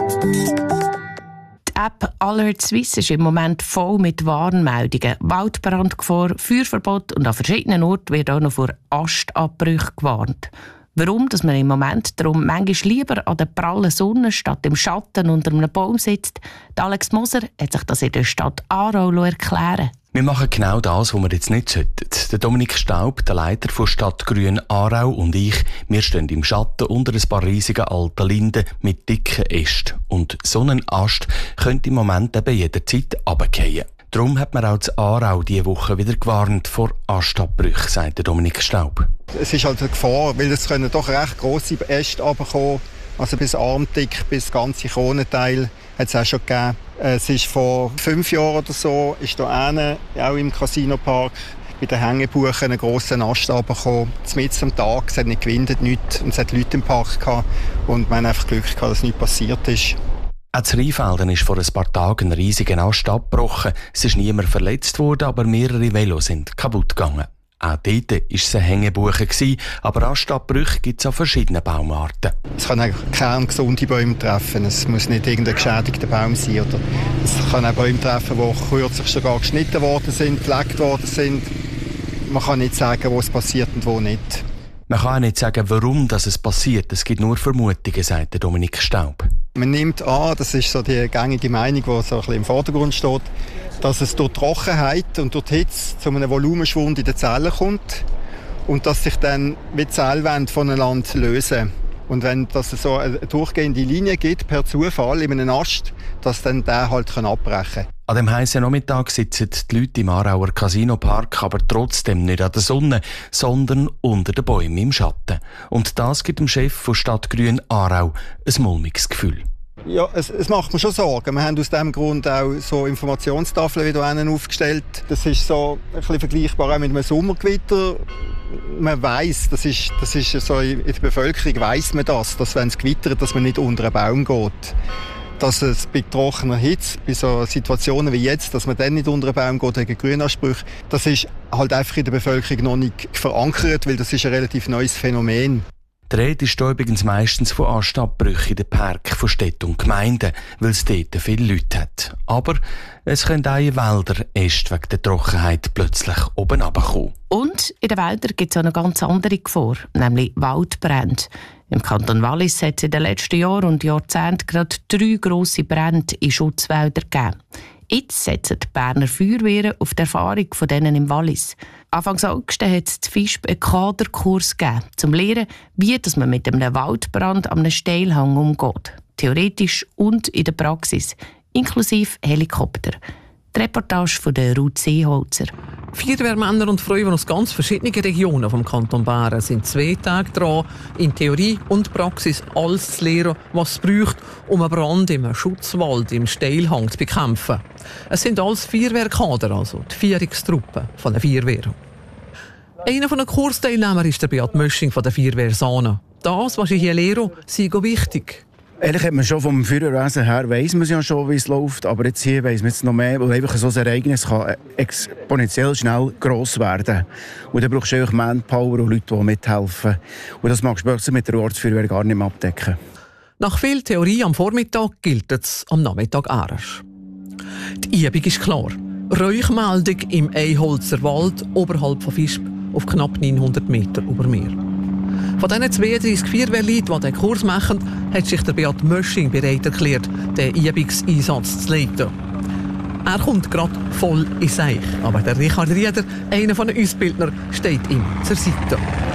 Die App Alert Swiss ist im Moment voll mit Warnmeldungen. Waldbrandgefahr, Feuerverbot und an verschiedenen Orten wird auch noch vor Astabbrüchen gewarnt. Warum dass man im Moment darum manchmal lieber an der prallen Sonne statt im Schatten unter einem Baum sitzt? Alex Moser hat sich das in der Stadt Aarau erklären. Wir machen genau das, was wir jetzt nicht sollten. Der Dominik Staub, der Leiter von Stadtgrün Aarau, und ich, wir stehen im Schatten unter ein paar riesigen alten Linden mit dicken Ästen. Und so ein Ast könnte im Moment eben jederzeit runterfallen. Darum hat man auch in Aarau diese Woche wieder gewarnt vor Astabbrüchen, sagt der Dominik Staub. Es ist halt eine Gefahr, weil es können doch recht grosse Äste runterkommen. Also bis armdick, bis ganze Kronenteile hat es auch schon gegeben. Es ist vor fünf Jahren oder so, ist da hinten, auch im Casinopark, bei den Hängebuchen ein grosser Ast runtergekommen. Mitten am Tag, es hat nicht gewindet, nichts, und es hat Leute im Park gehabt. Und wir haben einfach Glück gehabt, dass nichts passiert ist. Auch in Rheinfelden ist vor ein paar Tagen ein riesiger Ast abgebrochen. Es ist niemand verletzt worden, aber mehrere Velos sind kaputt gegangen. Auch dort war es eine Hängebuche, aber Astabbrüche gibt es an verschiedenen Baumarten. Es kann auch kerngesunde Bäume treffen. Es muss nicht irgendein geschädigter Baum sein. Oder es kann auch Bäume treffen, die kürzlich sogar geschnitten worden sind, gelegt worden sind. Man kann nicht sagen, wo es passiert und wo nicht. Man kann auch nicht sagen, warum das es passiert. Es gibt nur Vermutungen, sagt Dominik Staub. Man nimmt an, das ist so die gängige Meinung, die so ein bisschen im Vordergrund steht, dass es durch Trockenheit und durch die Hitze zu einem Volumenschwund in den Zellen kommt und dass sich dann wie die Zellwände voneinander lösen. Und wenn das so eine durchgehende Linie gibt, per Zufall in einem Ast, dass dann der halt abbrechen kann. An dem heißen Nachmittag sitzen die Leute im Aarauer Casinopark aber trotzdem nicht an der Sonne, sondern unter den Bäumen im Schatten. Und das gibt dem Chef von Stadtgrün Aarau ein mulmiges Gefühl. Ja, es, es macht mir schon Sorgen. Wir haben aus diesem Grund auch so Informationstafeln wieder aufgestellt. Das ist so ein bisschen vergleichbar auch mit einem Sommergewitter. Man weiss, das ist, das ist so in der Bevölkerung weiss man das, dass wenn es gewittert, dass man nicht unter einen Baum geht. Dass es bei trockener Hitze, bei so Situationen wie jetzt, dass man dann nicht unter einen Baum geht wegen Grünansprüche, das ist halt einfach in der Bevölkerung noch nicht verankert, weil das ist ein relativ neues Phänomen. Die Rede ist übrigens meistens von Astabbrüchen in den Park von Städten und Gemeinden, weil es dort viele Leute hat. Aber es können auch in Wäldern erst wegen der Trockenheit plötzlich oben runterkommen. Und in den Wäldern gibt es auch eine ganz andere Gefahr, nämlich Waldbrände. Im Kanton Wallis hat es in den letzten Jahren und Jahrzehnten gerade drei grosse Brände in Schutzwäldern gegeben. Jetzt setzen die Berner Feuerwehren auf die Erfahrung von denen im Wallis. Anfang August hat es in Visp einen Kaderkurs gegeben, um zu lernen, wie man mit einem Waldbrand an einem Steilhang umgeht. Theoretisch und in der Praxis, inklusive Helikopter. Die Reportage von der Ruth Seeholzer. Feuerwehrmänner und Frauen aus ganz verschiedenen Regionen vom Kanton Bern sind zwei Tage dran, in Theorie und Praxis alles zu lernen, was es braucht, um einen Brand im Schutzwald im Steilhang zu bekämpfen. Es sind alles Feuerwehrkader, also die Vierungstruppe von der Feuerwehr. Einer von den Kursteilnehmern ist der Beat Mösching von der Feuerwehr Sahne. Das, was ich hier lehre, sei wichtig. Ehrlich hat man schon vom Feuerwehrwesen her, weiss man ja schon, wie es läuft, aber jetzt hier weiss man jetzt noch mehr, weil einfach so ein Ereignis kann exponentiell schnell gross werden. Und da brauchst du einfach Manpower und Leute, die mithelfen. Und das magst du plötzlich mit der Ortsfeuerwehr gar nicht mehr abdecken. Nach viel Theorie am Vormittag gilt es am Nachmittag erst. Die Übung ist klar. Räuchmeldung im Eiholzer Wald oberhalb von Visp auf knapp neunhundert Meter über Meer. Von diesen zweiunddreissig Feuerwehrleuten, die diesen Kurs machen, hat sich der Beat Mösching bereit erklärt, den Übungseinsatz zu leiten. Er kommt gerade voll in Seich. Aber der Richard Rieder, einer von den Ausbildnern, steht ihm zur Seite.